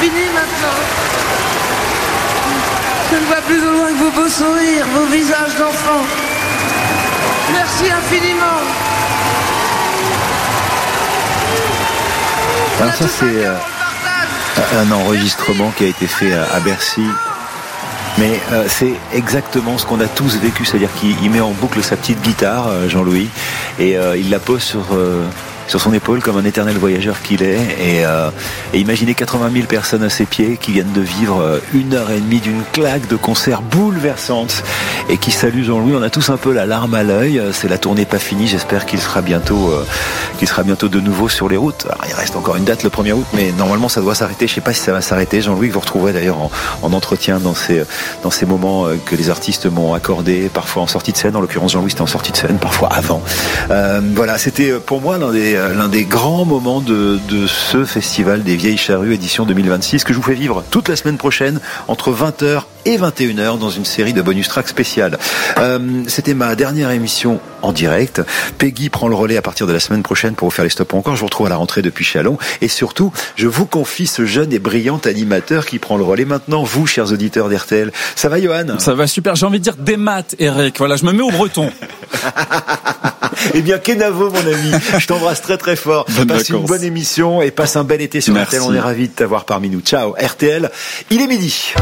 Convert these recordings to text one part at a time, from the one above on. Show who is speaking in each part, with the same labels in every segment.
Speaker 1: fini maintenant. Je ne vois plus au loin que vos beaux sourires, vos visages d'enfants. Merci infiniment.
Speaker 2: Alors ça c'est un enregistrement qui a été fait à Bercy. Mais c'est exactement ce qu'on a tous vécu, c'est-à-dire qu'il met en boucle sa petite guitare, Jean-Louis, et il la pose sur son épaule comme un éternel voyageur qu'il est, et imaginez 80 000 personnes à ses pieds qui viennent de vivre 1h30 d'une claque de concert bouleversante et qui salue Jean-Louis. On a tous un peu la larme à l'œil. C'est la tournée pas finie. J'espère qu'il sera bientôt de nouveau sur les routes. Alors, il reste encore une date, le 1er août, mais normalement ça doit s'arrêter. Je sais pas si ça va s'arrêter. Jean-Louis, que vous retrouverez d'ailleurs en entretien dans ces moments que les artistes m'ont accordé, parfois en sortie de scène. En l'occurrence, Jean-Louis c'était en sortie de scène, parfois avant. Voilà, c'était pour moi l'un des grands moments de ce festival des Vieilles Charrues édition 2026 que je vous fais vivre toute la semaine prochaine entre 20h et 21h dans une série de bonus tracks spéciales. C'était ma dernière émission en direct. Peggy prend le relais à partir de la semaine prochaine pour vous faire les stops encore. Je vous retrouve à la rentrée depuis Châlons. Et surtout, je vous confie ce jeune et brillant animateur qui prend le relais maintenant, vous, chers auditeurs d'RTL. Ça va, Johan ?
Speaker 3: Ça va super. J'ai envie de dire des maths, Eric. Voilà, je me mets au breton.
Speaker 2: Eh bien, Kenavo, mon ami. Je t'embrasse très très fort. Passe une bonne émission et passe un bel été sur RTL. On est ravis de t'avoir parmi nous. Ciao. RTL, il est midi.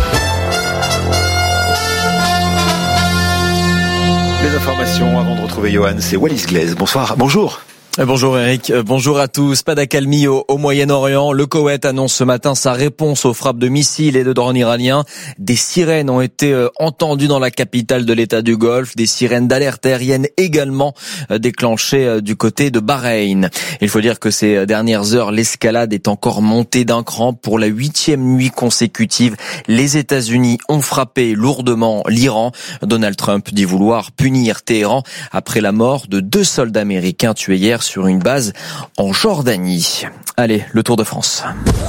Speaker 2: Les informations avant de retrouver Johan, c'est Wallis Glaise. Bonjour.
Speaker 4: Bonjour Eric, bonjour à tous. Pas d'accalmie au Moyen-Orient. Le Koweït annonce ce matin sa réponse aux frappes de missiles et de drones iraniens. Des sirènes ont été entendues dans la capitale de l'État du Golfe. Des sirènes d'alerte aérienne également déclenchées du côté de Bahreïn. Il faut dire que ces dernières heures, l'escalade est encore montée d'un cran. Pour la 8e nuit consécutive, les États-Unis ont frappé lourdement l'Iran. Donald Trump dit vouloir punir Téhéran après la mort de 2 soldats américains tués hier sur une base en Jordanie. Allez, le Tour de France.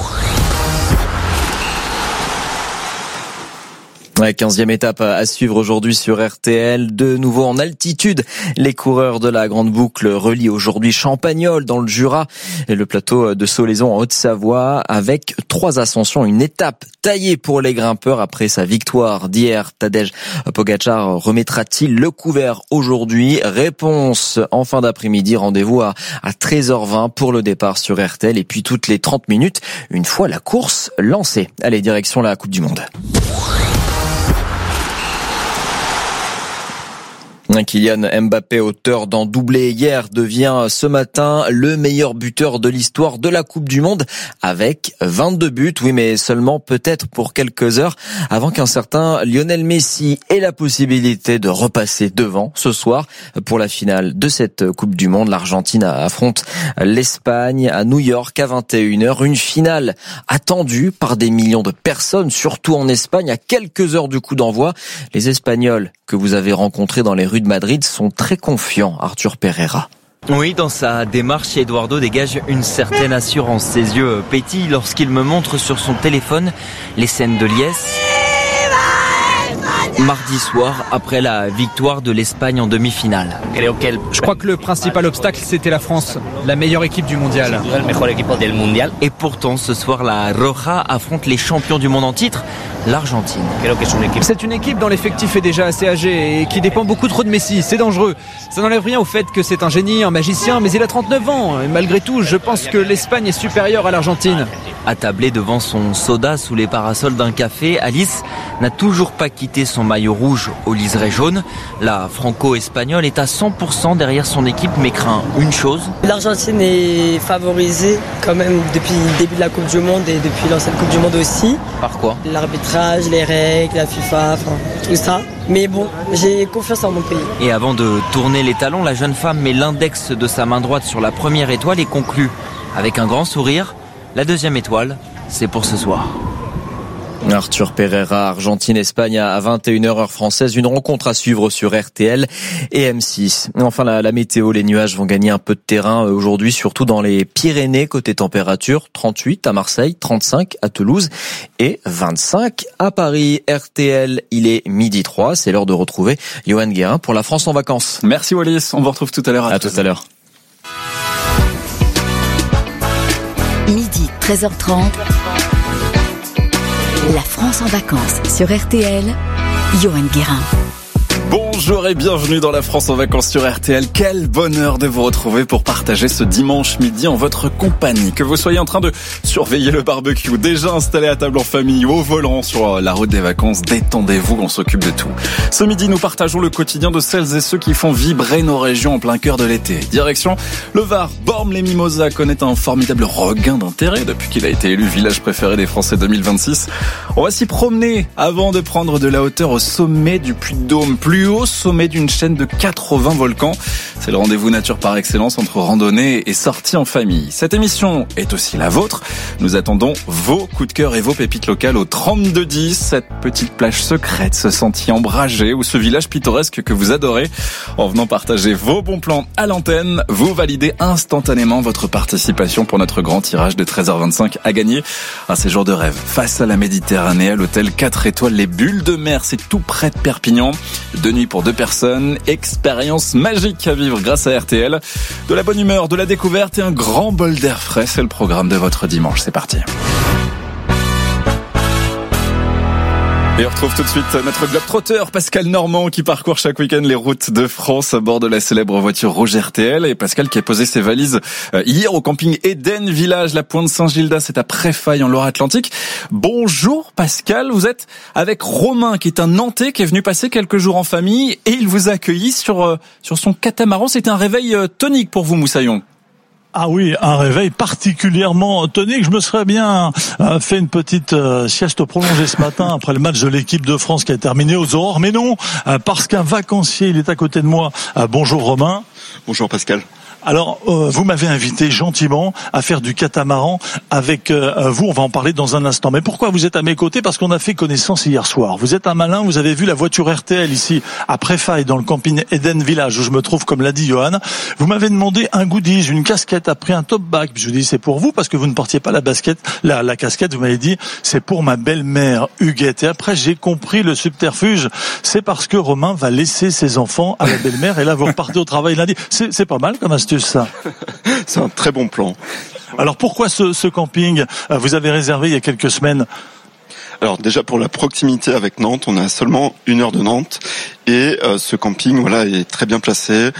Speaker 4: Ouais, 15e étape à suivre aujourd'hui sur RTL. De nouveau en altitude, les coureurs de la Grande Boucle relient aujourd'hui Champagnole dans le Jura et le plateau de Solaison en Haute-Savoie avec 3 ascensions, une étape taillée pour les grimpeurs après sa victoire d'hier. Tadej Pogačar remettra-t-il le couvert aujourd'hui? Réponse en fin d'après-midi. Rendez-vous à 13h20 pour le départ sur RTL et puis toutes les 30 minutes une fois la course lancée. Allez, direction la Coupe du Monde. Kylian Mbappé, auteur d'un doublé hier, devient ce matin le meilleur buteur de l'histoire de la Coupe du Monde avec 22 buts. Oui, mais seulement peut-être pour quelques heures avant qu'un certain Lionel Messi ait la possibilité de repasser devant ce soir pour la finale de cette Coupe du Monde. L'Argentine affronte l'Espagne à New York à 21h. Une finale attendue par des millions de personnes, surtout en Espagne, à quelques heures du coup d'envoi. Les Espagnols que vous avez rencontrés dans les rues de Madrid sont très confiants, Arthur Pereira.
Speaker 5: Oui, dans sa démarche, Eduardo dégage une certaine assurance. Ses yeux pétillent lorsqu'il me montre sur son téléphone les scènes de liesse. Mardi soir, après la victoire de l'Espagne en demi-finale.
Speaker 6: Je crois que le principal obstacle, c'était la France, la meilleure équipe du mondial.
Speaker 5: Et pourtant, ce soir, la Roja affronte les champions du monde en titre, l'Argentine.
Speaker 6: C'est une équipe dont l'effectif est déjà assez âgé et qui dépend beaucoup trop de Messi. C'est dangereux. Ça n'enlève rien au fait que c'est un génie, un magicien, mais il a 39 ans. Et malgré tout, je pense que l'Espagne est supérieure à l'Argentine.
Speaker 5: Attablée devant son soda sous les parasols d'un café, Alice n'a toujours pas quitté son maillot rouge au liseré jaune. La franco-espagnole est à 100% derrière son équipe, mais craint une chose.
Speaker 7: L'Argentine est favorisée quand même depuis le début de la Coupe du Monde et depuis l'ancienne Coupe du Monde aussi.
Speaker 5: Par quoi?
Speaker 7: L'arbitrage, les règles, la FIFA, tout ça. Mais bon, j'ai confiance en mon pays.
Speaker 5: Et avant de tourner les talons, la jeune femme met l'index de sa main droite sur la première étoile et conclut avec un grand sourire. La deuxième étoile, c'est pour ce soir.
Speaker 4: Arthur Pereira, Argentine-Espagne à 21h heure française. Une rencontre à suivre sur RTL et M6. Enfin, la météo, les nuages vont gagner un peu de terrain aujourd'hui, surtout dans les Pyrénées. Côté température, 38 à Marseille, 35 à Toulouse et 25 à Paris. RTL, il est 12h03. C'est l'heure de retrouver Johan Guérin pour la France en vacances.
Speaker 3: Merci Wallis, on vous retrouve tout à l'heure.
Speaker 4: À tout à l'heure.
Speaker 8: Midi, 13h30. La France en vacances sur RTL, Johan Guérin.
Speaker 3: Bonjour et bienvenue dans La France en vacances sur RTL. Quel bonheur de vous retrouver pour partager ce dimanche midi en votre compagnie. Que vous soyez en train de surveiller le barbecue, déjà installé à table en famille ou au volant sur la route des vacances, détendez-vous, on s'occupe de tout. Ce midi, nous partageons le quotidien de celles et ceux qui font vibrer nos régions en plein cœur de l'été. Direction le Var, Bormes-les-Mimosas connaît un formidable regain d'intérêt depuis qu'il a été élu village préféré des Français 2026. On va s'y promener avant de prendre de la hauteur au sommet du Puy-de-Dôme, plus haut sommet d'une chaîne de 80 volcans. C'est le rendez-vous nature par excellence entre randonnée et sortie en famille. Cette émission est aussi la vôtre. Nous attendons vos coups de cœur et vos pépites locales au 3210, cette petite plage secrète, ce sentier ombragé ou ce village pittoresque que vous adorez. En venant partager vos bons plans à l'antenne, vous validez instantanément votre participation pour notre grand tirage de 13h25 à gagner. Un séjour de rêve face à la Méditerranée à l'hôtel 4 étoiles Les Bulles de Mer, c'est tout près de Perpignan. 2 nuits pour 2 personnes, expérience magique à vivre grâce à RTL. De la bonne humeur, de la découverte et un grand bol d'air frais, c'est le programme de votre dimanche. C'est parti. Et on retrouve tout de suite notre globe-trotteur Pascal Normand qui parcourt chaque week-end les routes de France à bord de la célèbre voiture rouge RTL. Et Pascal qui a posé ses valises hier au camping Eden Village, la Pointe Saint-Gildas, c'est à Préfaille en Loire-Atlantique. Bonjour Pascal, vous êtes avec Romain qui est un Nantais qui est venu passer quelques jours en famille et il vous a accueilli sur son catamaran. C'était un réveil tonique pour vous, Moussaillon.
Speaker 9: Ah oui, un réveil particulièrement tonique. Je me serais bien fait une petite sieste prolongée ce matin après le match de l'équipe de France qui a terminé aux aurores. Mais non, parce qu'un vacancier, il est à côté de moi. Bonjour Romain.
Speaker 10: Bonjour Pascal.
Speaker 9: Alors, vous m'avez invité gentiment à faire du catamaran avec vous. On va en parler dans un instant. Mais pourquoi vous êtes à mes côtés? Parce qu'on a fait connaissance hier soir. Vous êtes un malin, vous avez vu la voiture RTL ici à Préfaille dans le camping Eden Village où je me trouve, comme l'a dit Johan. Vous m'avez demandé un goodies, une casquette, après un top bag. Je vous dis c'est pour vous parce que vous ne portiez pas la casquette. Vous m'avez dit c'est pour ma belle-mère Huguette. Et après j'ai compris le subterfuge. C'est parce que Romain va laisser ses enfants à la belle-mère et là vous repartez au travail lundi. C'est pas mal comme astuce. Ça.
Speaker 10: C'est un très bon plan.
Speaker 9: Alors pourquoi ce camping vous avez réservé il y a quelques semaines?
Speaker 10: Alors déjà pour la proximité avec Nantes, on est à seulement 1 heure de Nantes et ce camping est très bien placé.